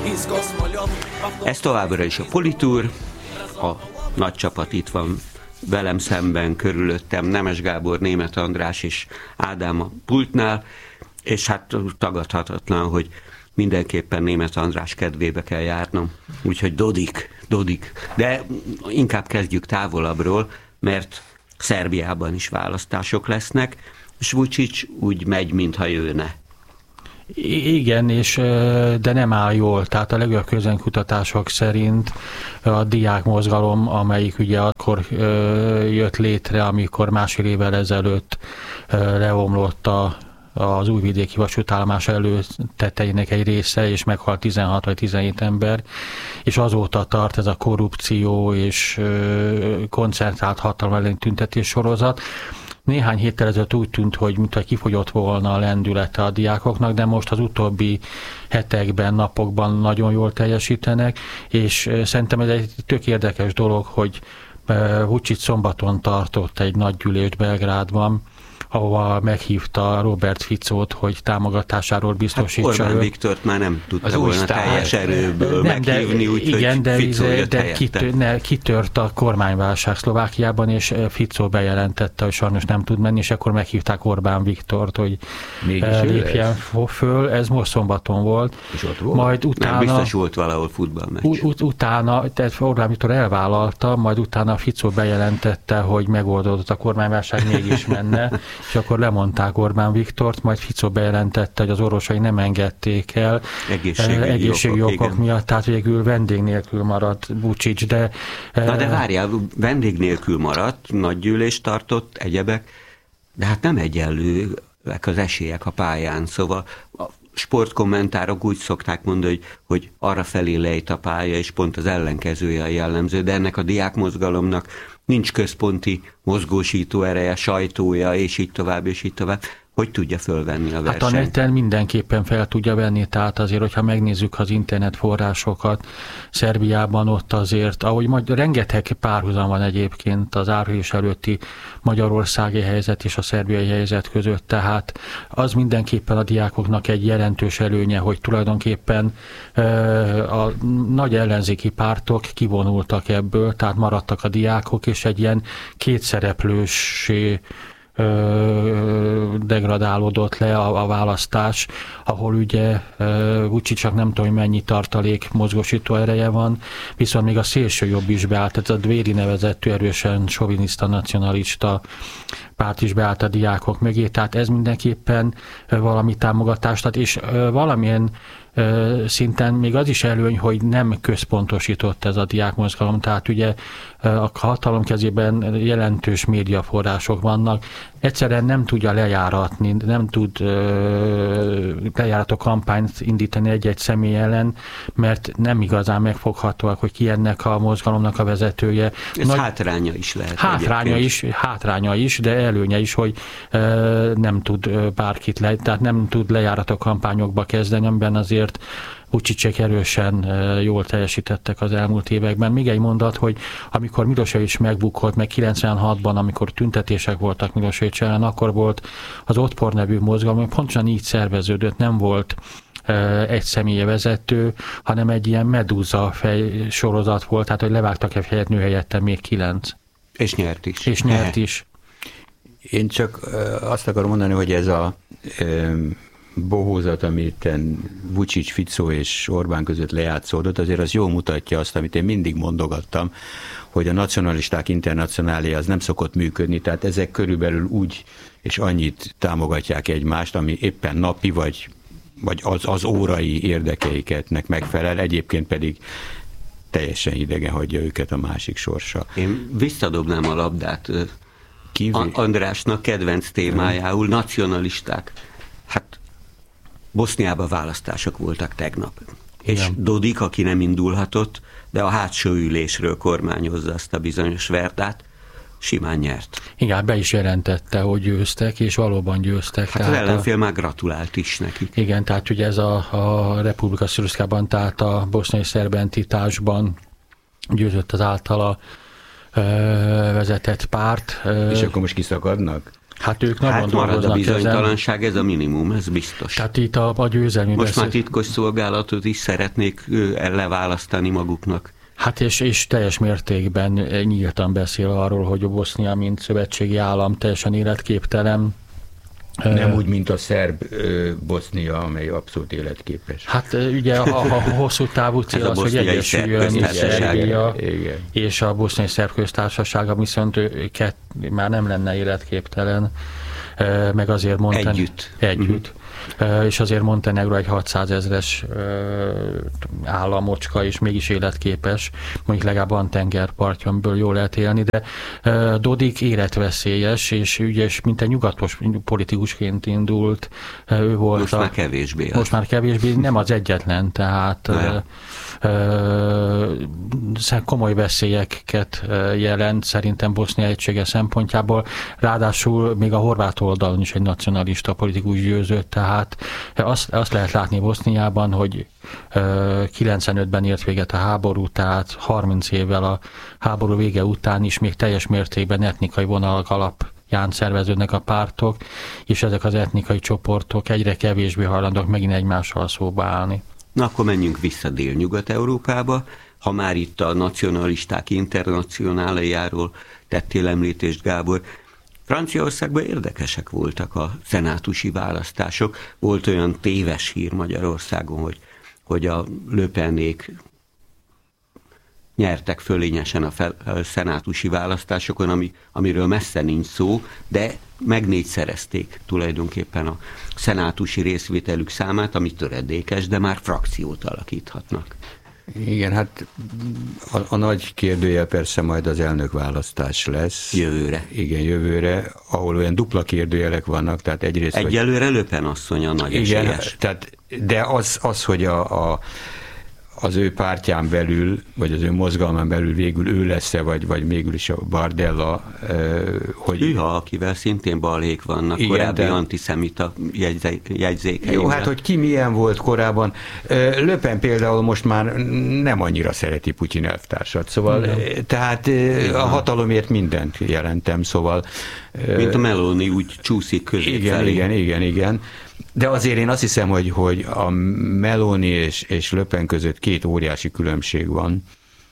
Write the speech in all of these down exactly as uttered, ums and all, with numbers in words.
Ez továbbra is a Politúr, a nagy csapat itt van velem szemben, körülöttem, Nemes Gábor, Németh András és Ádám a pultnál, és hát tagadhatatlan, hogy mindenképpen Németh András kedvébe kell járnom. Úgyhogy Dodik, Dodik. De inkább kezdjük távolabbról, mert Szerbiában is választások lesznek, és Vučić úgy megy, mintha jönne. Igen, és, de nem áll jól. Tehát a legjobb közönkutatások szerint a diákmozgalom, amelyik ugye akkor jött létre, amikor másfél évvel ezelőtt leomlott a az újvidéki vasútállomás előtetejének egy része, és meghalt tizenhat vagy tizenhét ember, és azóta tart ez a korrupció és koncentrált hatalom elleni tüntetés sorozat. Néhány héttel ezelőtt úgy tűnt, hogy mintha kifogyott volna a lendülete a diákoknak, de most az utóbbi hetekben, napokban nagyon jól teljesítenek, és szerintem ez egy tök érdekes dolog, hogy Vučić szombaton tartott egy nagy gyűlést Belgrádban, ahova meghívta Robert Ficót, hogy támogatásáról biztosítsa. Hát Orbán Viktort már nem tudta az volna teljes erőből nem, meghívni, úgyhogy Ficó jött de kitört, ne, kitört a kormányválság Szlovákiában, és Ficó bejelentette, hogy sajnos nem tud menni, és akkor meghívták Orbán Viktort, hogy mégis lépjen föl. Ez most szombaton volt. És ott volt? Majd utána, nem, biztos volt valahol futballmeccs. Ut, utána, tehát Orbán Viktor elvállalta, majd utána Ficó bejelentette, hogy megoldódott a kormányválság, mégis menne. És akkor lemondták Orbán Viktort, majd Ficó bejelentette, hogy az orvosai nem engedték el egészségügyi, egészségügyi okok, okok miatt, tehát végül vendég nélkül maradt Vučić, de... Na de várjál, vendég nélkül maradt, nagy gyűlést tartott, egyebek, de hát nem egyenlőek az esélyek a pályán, szóval a sportkommentárok úgy szokták mondani, hogy, hogy arra felé lejt a pálya, és pont az ellenkezője a jellemző, de ennek a diákmozgalomnak nincs központi mozgósító ereje, sajtója, és így tovább, és így tovább. Hogy tudja fölvenni a versenyt? Hát a neten mindenképpen fel tudja venni, tehát azért, hogyha megnézzük az internet forrásokat, Szerbiában ott azért, ahogy majd rengeteg párhuzam van egyébként az április előtti magyarországi helyzet és a szerbiai helyzet között, tehát az mindenképpen a diákoknak egy jelentős előnye, hogy tulajdonképpen a nagy ellenzéki pártok kivonultak ebből, tehát maradtak a diákok, és egy ilyen kétszereplős degradálódott le a, a választás, ahol ugye Vučićnak nem tudom, hogy mennyi tartalék mozgósító ereje van, viszont még a szélső jobb is beállt, ez a Dveri nevezetű erősen soviniszta, nacionalista párt is beállt a diákok mögé, tehát ez mindenképpen valami támogatást ad, és valamilyen szinten még az is előny, hogy nem központosított ez a diákmozgalom, tehát ugye a hatalom kezében jelentős médiaforrások vannak, egyszerűen nem tudja lejáratni, nem tud lejárató kampányt indítani egy-egy személy ellen, mert nem igazán megfoghatóak, hogy ki ennek a mozgalomnak a vezetője. Ez Nagy, hátránya is lehet. Hátránya is, hátránya is, de előnye is, hogy nem tud bárkit le, tehát nem tud lejárató kampányokba kezdeni, amiben azért Vučićek erősen jól teljesítettek az elmúlt években. Még egy mondat, hogy amikor Milosevic megbukott, meg kilencvenhatban, amikor tüntetések voltak Milosevic ellen, akkor volt az Otpor nevű mozgalom, pontosan így szerveződött, nem volt egy személye vezető, hanem egy ilyen medúza fej sorozat volt, tehát hogy levágtak egy helyet, nő helyette még kilenc. És nyert is. És nyert is. Én csak azt akarom mondani, hogy ez a bohózat, amit Vučić, Ficó és Orbán között lejátszódott, azért az jól mutatja azt, amit én mindig mondogattam, hogy a nacionalisták internacionálé az nem szokott működni, tehát ezek körülbelül úgy és annyit támogatják egymást, ami éppen napi vagy, vagy az, az órai érdekeiketnek megfelel, egyébként pedig teljesen hidegen hagyja őket a másik sorsa. Én visszadobnám a labdát Kívül. Andrásnak kedvenc témájául, nacionalisták. Hát Boszniában választások voltak tegnap. Igen. És Dodik, aki nem indulhatott, de a hátsó ülésről kormányozza azt a bizonyos Verdát, simán nyert. Igen, be is jelentette, hogy győztek, és valóban győztek. Hát az ellenfél a... már gratulált is nekik. Igen, tehát ugye ez a, a Republika Srpskában, tehát a boszniai szerb entitásban győzött az általa ö, vezetett párt. És akkor most kiszakadnak? Hát ők nagyon hát marad dolgoznak a bizonytalanság, ezen. ez a minimum, ez biztos. Tehát itt a, a győzelmi Most beszél... már titkos szolgálatot is szeretnék leválasztani maguknak. Hát és, és teljes mértékben nyíltan beszél arról, hogy a Bosznia, mint szövetségi állam teljesen életképtelen. Nem úgy, mint a szerb Bosznia, amely abszolút életképes. Hát ugye a, a hosszú távú cél az, hogy egyesüljön Szerbia és a boszniai szerb köztársasága, viszont őket már nem lenne életképtelen, meg azért Montenegro együtt. együtt. Uh-huh. És azért Montenegro egy hatszázezres államocska, és mégis életképes, mondjuk legalább van tengerpartjánből jól lehet élni, de Dodik életveszélyes, és ügyes, mint egy nyugatos politikusként indult. Ő volt most a, már kevésbé. Az. Most már kevésbé, nem az egyetlen, tehát uh, uh, komoly veszélyeket jelent szerintem Bosznia egysége szempontjából, ráadásul még a horvát oldalon is egy nacionalista politikus győzött, tehát azt, azt lehet látni Boszniában, hogy kilencvenötben ért véget a háború, tehát harminc évvel a háború vége után is még teljes mértékben etnikai vonalak alapján szerveződnek a pártok, és ezek az etnikai csoportok egyre kevésbé hajlandók megint egymással szóba állni. Na akkor menjünk vissza Dél-Nyugat-Európába. Ha már itt a nacionalisták internacionáliáról tettél említést, Gábor, Franciaországban érdekesek voltak a szenátusi választások. Volt olyan téves hír Magyarországon, hogy, hogy a Le Penék nyertek fölényesen a, fel, a szenátusi választásokon, ami, amiről messze nincs szó, de megnégyszerezték tulajdonképpen a szenátusi részvételük számát, ami töredékes, de már frakciót alakíthatnak. Igen, hát a, a nagy kérdőjel persze majd az elnökválasztás lesz. Jövőre. Igen, jövőre, ahol olyan dupla kérdőjelek vannak, tehát egyrészt... Egyelőre Le Pen asszony a nagy igen, esélyes. Tehát, de az, az hogy a, a az ő pártján belül, vagy az ő mozgalmán belül végül ő lesz-e, vagy, vagy mégis a Bardella, hogy... Hűha, akivel szintén balhék vannak, igen, korábbi de... antiszemita jegyzékei. Jó, hát hogy ki milyen volt korábban. Le Pen például most már nem annyira szereti Putyin elvtársat, szóval igen. Tehát igen. A hatalomért mindent jelentem, szóval... Mint a Meloni úgy csúszik közé igen, felé. Igen, igen, igen. De azért én azt hiszem, hogy, hogy a Meloni és, és Le Pen között két óriási különbség van.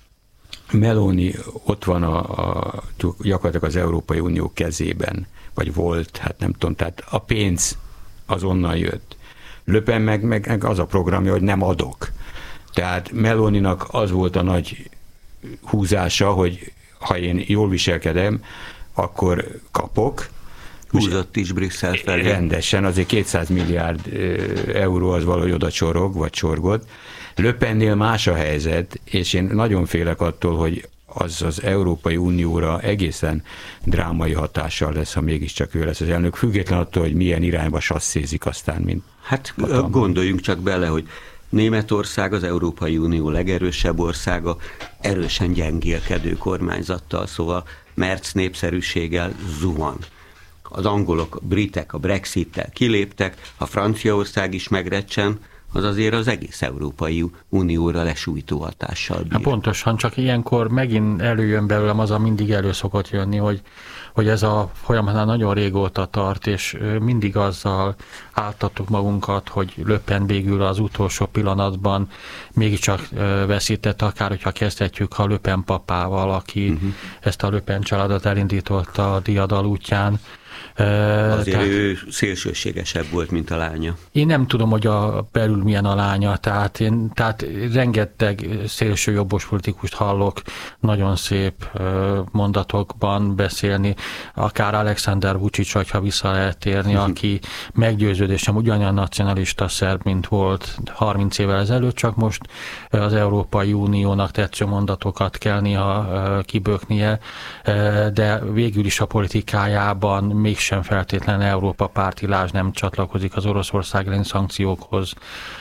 Meloni ott van a, a, gyakorlatilag az Európai Unió kezében, vagy volt, hát nem tudom, tehát a pénz az onnan jött. Le Pen meg, meg az a programja, hogy nem adok. Tehát Meloninak az volt a nagy húzása, hogy ha én jól viselkedem, akkor kapok. Húzott is Brüsszel felé. Rendesen, azért kétszáz milliárd euró az valahogy oda csorog, vagy csorgott. Le Pennél más a helyzet, és én nagyon félek attól, hogy az az Európai Unióra egészen drámai hatással lesz, ha mégiscsak ő lesz az elnök, független attól, hogy milyen irányba sasszézik aztán, mint hát hatalma. Gondoljunk csak bele, hogy Németország az Európai Unió legerősebb országa, erősen gyengélkedő kormányzattal, szóval Merz népszerűséggel zuhan. Az angolok, a britek a Brexittel kiléptek, ha Franciaország is megrecsen, az azért az egész Európai Unióra lesújtó hatással bír. Hát pontosan, csak ilyenkor megint előjön belőlem az, a mindig elő szokott jönni, hogy, hogy ez a folyamat nagyon régóta tart, és mindig azzal áltattuk magunkat, hogy Le Pen végül az utolsó pillanatban mégiscsak veszített, akár hogyha kezdhetjük a Le Pen papával, aki uh-huh. ezt a Le Pen családot elindította a diadal útján. Azért tehát, ő szélsőségesebb volt, mint a lánya. Én nem tudom, hogy a belül milyen a lánya, tehát, én, tehát rengeteg szélső jobbos politikust hallok nagyon szép mondatokban beszélni, akár Alexander Vučić, hogyha vissza lehet térni, uh-huh. aki meggyőződésem ugyanolyan nacionalista szerb, mint volt harminc évvel ezelőtt, csak most az Európai Uniónak tetsző mondatokat kell néha kiböknie, de végül is a politikájában mégsem feltétlenül Európa pártilás, nem csatlakozik az Oroszország elleni szankciókhoz,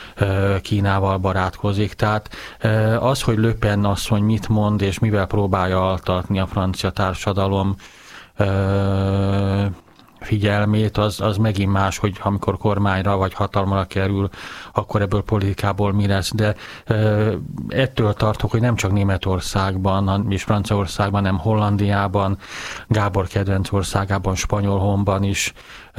Kínával barátkozik. Tehát az, hogy Le Pen asszony mit mond és mivel próbálja altatni a francia társadalom figyelmét, az, az megint más, hogy amikor kormányra vagy hatalomra kerül, akkor ebből politikából mi lesz. De ettől tartok, hogy nem csak Németországban és Franciaországban, hanem Hollandiában, Gábor kedvenc országában, Spanyolhonban is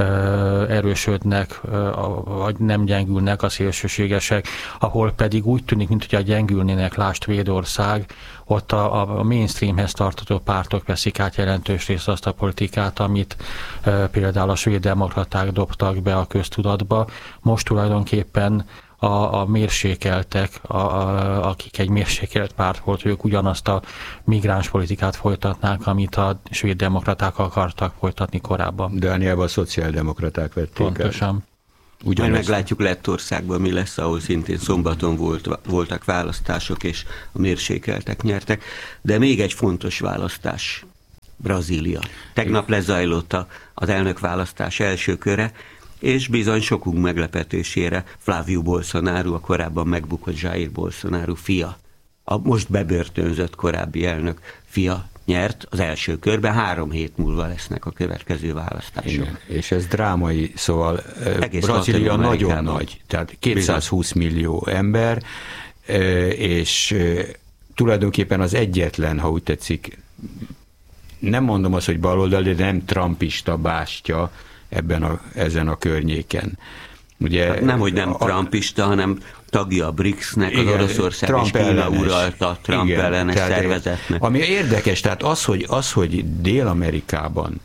erősödnek, vagy nem gyengülnek a szélsőségesek, ahol pedig úgy tűnik, mint hogy a gyengülnének, lásd Svédország, ott a, a mainstreamhez tartozó pártok veszik át jelentős részt azt a politikát, amit e, például a svéd demokraták dobtak be a köztudatba. Most tulajdonképpen a, a mérsékeltek, a, a, akik egy mérsékelt párt volt, ők ugyanazt a migráns politikát folytatnák, amit a svéd demokraták akartak folytatni korábban. Dániában a szociáldemokraták vették el. Pontosan. Majd meglátjuk Lettországban, mi lesz, ahol szintén szombaton volt, voltak választások, és a mérsékeltek nyertek. De még egy fontos választás, Brazília. Tegnap lezajlott az elnökválasztás első köre, és bizony sokunk meglepetésére Flávio Bolsonaro, a korábban megbukott Jair Bolsonaro fia, a most bebörtönzött korábbi elnök fia nyert az első körben, három hét múlva lesznek a következő választások. Igen, és ez drámai, szóval egész Brazília nagyon nagy, tehát kétszázhúsz millió ember, és tulajdonképpen az egyetlen, ha úgy tetszik, nem mondom azt, hogy baloldali, de nem trumpista bástya ebben a, ezen a környéken. Ugye, hát nem, hogy nem a, trumpista, hanem tagja a BRICS-nek, az Oroszország Trump és Kína ellenes. uralta Trump igen, ellenes szervezetnek. Ami érdekes, tehát az, hogy, az, hogy Dél-Amerikában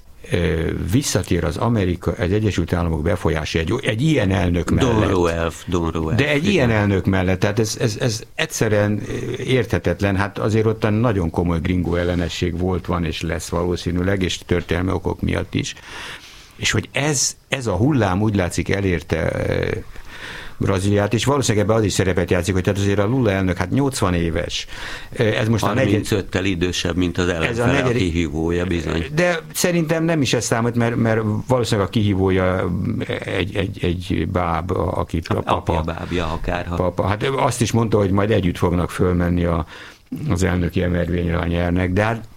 visszatér az Amerika, az Egyesült Államok befolyása egy, egy ilyen elnök mellett. Don Roelf, Don Roelf. De egy igen. ilyen elnök mellett, tehát ez, ez, ez egyszerűen érthetetlen, hát azért ott nagyon komoly gringó ellenesség volt, van és lesz valószínűleg, és történelmi okok miatt is. És hogy ez, ez a hullám úgy látszik elérte Brazíliát, és valószínűleg ebben az is szerepet játszik, hogy tehát azért a Lula elnök hát nyolcvan éves. Ez most harmincöttel idősebb, mint az ellenfele, a, a kihívója bizony. De szerintem nem is ez számít, mert, mert valószínűleg a kihívója egy, egy, egy báb, aki a papa. Apja bábja akárha. Papa. Hát azt is mondta, hogy majd együtt fognak fölmenni a, az elnöki emelvényre, ha nyernek, de hát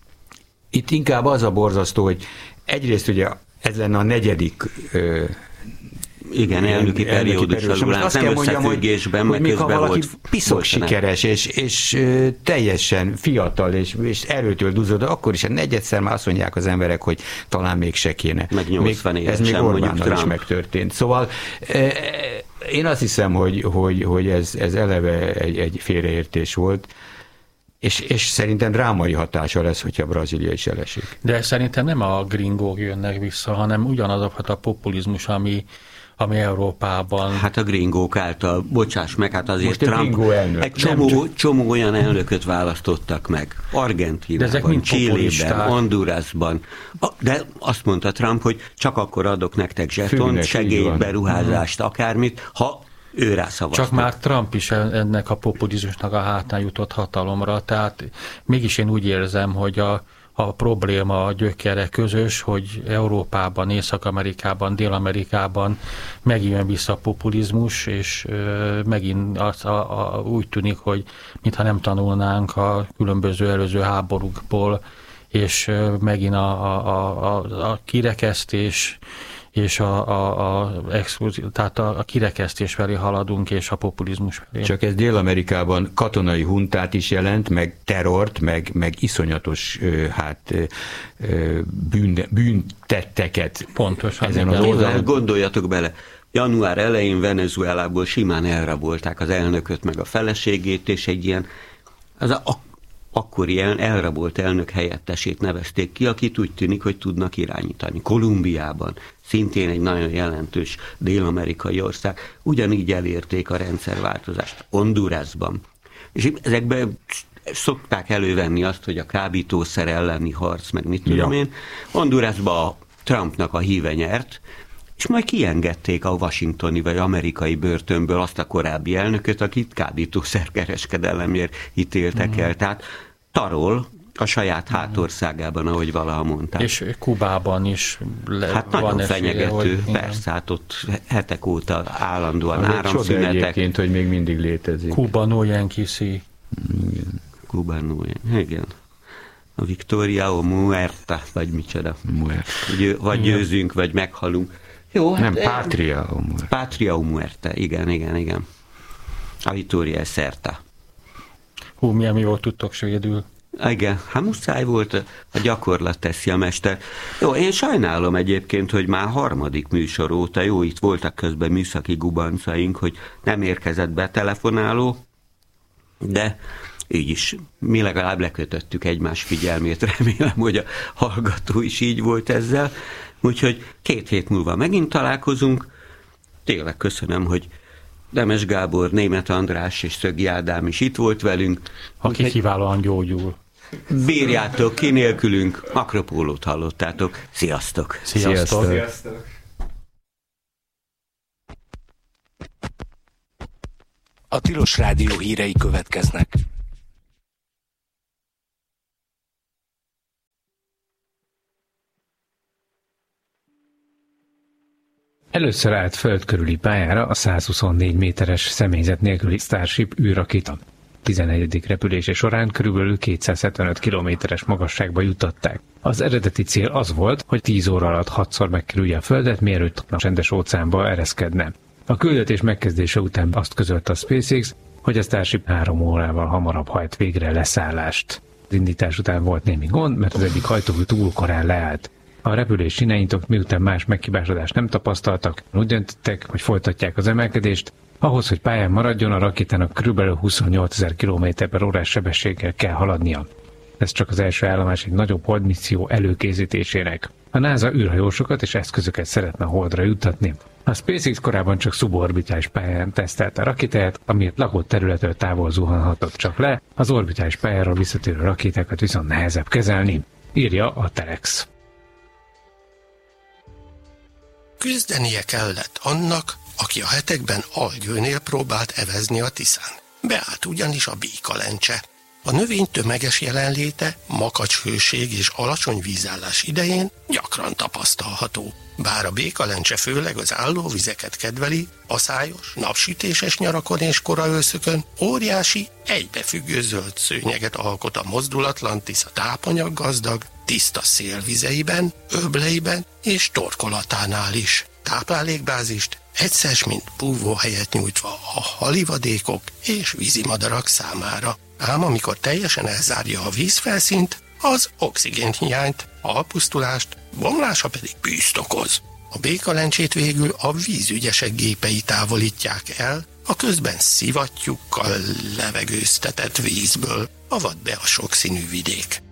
itt inkább az a borzasztó, hogy egyrészt ugye ez lenne a negyedik ö, igen, elnöki periódus alul, nem összefüggésben, hogy, hogy meg közben valaki volt piszok sikeres, és, és ö, teljesen fiatal, és, és erőtől duzzad, akkor is a negyedszer már azt mondják az emberek, hogy talán még se kéne. Meg nyolcvan még, ez még Orbánnal is megtörtént. Szóval ö, én azt hiszem, hogy, hogy, hogy ez, ez eleve egy, egy félreértés volt, És, és szerintem drámai hatása lesz, hogyha Brazília is elesik. De szerintem nem a gringók jönnek vissza, hanem ugyanaz a populizmus, ami, ami Európában... Hát a gringók által, bocsáss meg, hát azért Trump egy csomó, nem, csomó olyan elnököt választottak meg. Argentínában, Chilében, Hondurasban. De azt mondta Trump, hogy csak akkor adok nektek zsetont, segélyt, beruházást, akármit, ha ő rászavaztak. Csak már Trump is ennek a populizmusnak a hátán jutott hatalomra, tehát mégis én úgy érzem, hogy a, a probléma a gyökere közös, hogy Európában, Észak-Amerikában, Dél-Amerikában megint jön vissza a populizmus, és ö, megint az, a, a, úgy tűnik, hogy mintha nem tanulnánk a különböző előző háborúkból, és ö, megint a, a, a, a kirekesztés, és a, a, a, tehát a, a kirekesztés felé haladunk, és a populizmus felé. Csak ez Dél-Amerikában katonai huntát is jelent, meg terrort, meg, meg iszonyatos hát, bűn, bűntetteket. Pontosan. Ezen az oldalon. Gondoljatok bele, január elején Venezuelából simán elrabolták az elnököt, meg a feleségét, és egy ilyen, az a, a akkori el, elrabolt elnök helyettesét nevezték ki, akit úgy tűnik, hogy tudnak irányítani. Kolumbiában, szintén egy nagyon jelentős dél-amerikai ország, ugyanígy elérték a rendszerváltozást. Hondurasban. És ezekben szokták elővenni azt, hogy a kábítószer elleni harc, meg mit tudom ja. én. Hondurasban a Trumpnak a híve nyert, és majd kiengedték a washingtoni vagy amerikai börtönből azt a korábbi elnököt, akit kábítószerkereskedelemért ítéltek mm. el. Tehát tarol a saját hátországában, ahogy valaha mondták. És Kubában is le, hát van nagyon esélye, fenyegető, hogy, persze, hát ott hetek óta állandóan az áramszünetek. egyébként, hogy még mindig létezik. Kuba no Yankee. Kuba no Yankee, igen. A Victoria o Muerta, vagy micsoda. Muerta. Vagy győzünk, vagy meghalunk. Jó, hát, nem, Pátria o Muerta. Pátria o Muerta, igen, igen, igen. A Victoria Certa. Hú, milyen mi volt, tudtok svédül. Igen, hát muszáj volt, a gyakorlat teszi a mester. Jó, én sajnálom egyébként, hogy már harmadik műsor óta, jó, itt voltak közben műszaki gubancaink, hogy nem érkezett be telefonáló, de így is mi legalább lekötöttük egymás figyelmét, remélem, hogy a hallgató is így volt ezzel. Úgyhogy két hét múlva megint találkozunk. Tényleg köszönöm, hogy Nemes Gábor, Németh András és Szögi Ádám is itt volt velünk. Aki Úgy, kiválóan gyógyul. Bírjátok ki nélkülünk. Akropólót hallottátok. Sziasztok! Sziasztok! Sziasztok. A Tilos Rádió hírei következnek. Először állt föld körüli pályára a százhuszonnégy méteres személyzet nélküli Starship űrrakéta. tizenegyedik repülése során körülbelül kétszázhetvenöt kilométeres magasságba juttatták. Az eredeti cél az volt, hogy tíz óra alatt hatszor megkerülje a Földet, mielőtt a csendes óceánba ereszkedne. A küldetés megkezdése után azt közölte a SpaceX, hogy a Starship három órával hamarabb hajt végre leszállást. Az indítás után volt némi gond, mert az egyik hajtómű túl korán leállt. A repülés sineitok miután más meghibásodást nem tapasztaltak, úgy döntöttek, hogy folytatják az emelkedést. Ahhoz, hogy pályán maradjon, a rakétának kb. huszonnyolcezer kilométer per órás sebességgel kell haladnia. Ez csak az első állomás egy nagyobb holdmisszió előkészítésének. A NASA űrhajósokat és eszközöket szeretne Holdra juttatni. A SpaceX korábban csak szuborbitális pályán tesztelte a rakétáját, amiért lakott területről távol zuhanhatott csak le, az orbitális pályáról visszatérő rakétákat viszont nehezebb kezelni, írja a Telex. Küzdenie kellett annak, aki a hetekben Algyőnél próbált evezni a Tiszán. Beállt ugyanis a békalencse. A növény tömeges jelenléte, makacs hőség és alacsony vízállás idején gyakran tapasztalható. Bár a békalencse főleg az állóvizeket kedveli, aszályos, napsütéses nyarakon és kora őszökön óriási, egybefüggő zöld szőnyeget alkot a mozdulatlan Tisza tápanyag gazdag, tiszta szélvizeiben, öbleiben és torkolatánál is. Táplálékbázist egyszer mint búvóhelyet nyújtva a halivadékok és vízimadarak számára. Ám amikor teljesen elzárja a vízfelszínt, az oxigénhiányt, alpusztulást, bomlása pedig bűzt okoz. A békalencsét végül a vízügyesek gépei távolítják el, a közben szivattyúkkal levegőztetett vízből avad be a sokszínű vidék.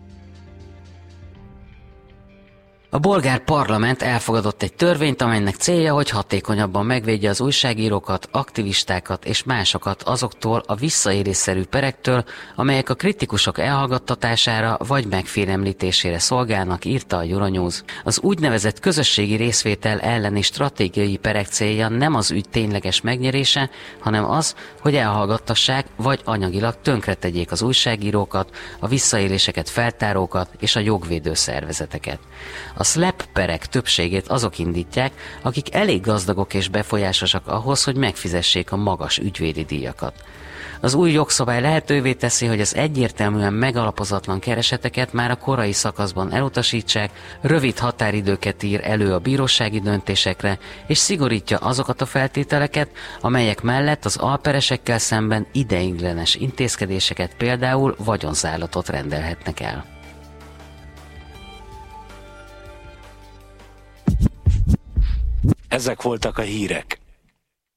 A bolgár parlament elfogadott egy törvényt, amelynek célja, hogy hatékonyabban megvédje az újságírókat, aktivistákat és másokat azoktól a visszaélésszerű perektől, amelyek a kritikusok elhallgattatására vagy megfélemlítésére szolgálnak, írta a Euronews. Az úgynevezett közösségi részvétel elleni stratégiai perek célja nem az ügy tényleges megnyerése, hanem az, hogy elhallgattassák vagy anyagilag tönkretegyék az újságírókat, a visszaéléseket feltárókat és a jogvédő szervezeteket. A slap perek többségét azok indítják, akik elég gazdagok és befolyásosak ahhoz, hogy megfizessék a magas ügyvédi díjakat. Az új jogszabály lehetővé teszi, hogy az egyértelműen megalapozatlan kereseteket már a korai szakaszban elutasítsák, rövid határidőket ír elő a bírósági döntésekre, és szigorítja azokat a feltételeket, amelyek mellett az alperesekkel szemben ideiglenes intézkedéseket, például vagyonzállatot rendelhetnek el. Ezek voltak a hírek.